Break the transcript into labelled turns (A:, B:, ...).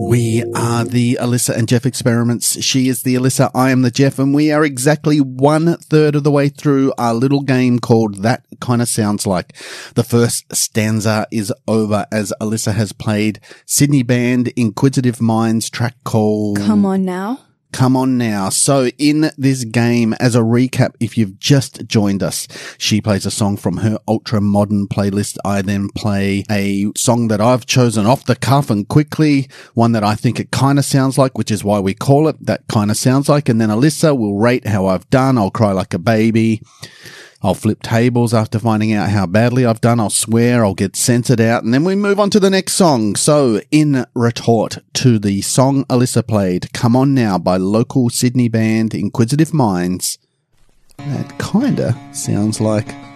A: We are the Alyssa and Jeff experiments. She is the Alyssa, I am the Jeff, and we are exactly 1/3 of the way through our little game called That Kinda Sounds Like. The first stanza is over as Alyssa has played Sydney band Inquisitive Minds track called
B: Come On Now.
A: Come On Now. So in this game, as a recap, if you've just joined us, she plays a song from her ultra modern playlist. I then play a song that I've chosen off the cuff and quickly, one that I think it kind of sounds like, which is why we call it That Kinda Sounds Like. And then Alyssa will rate how I've done. I'll cry like a baby. I'll flip tables after finding out how badly I've done. I'll swear, I'll get censored out, and then we move on to the next song. So, in retort to the song Alyssa played, Come On Now by local Sydney band Inquisitive Minds, that kinda sounds like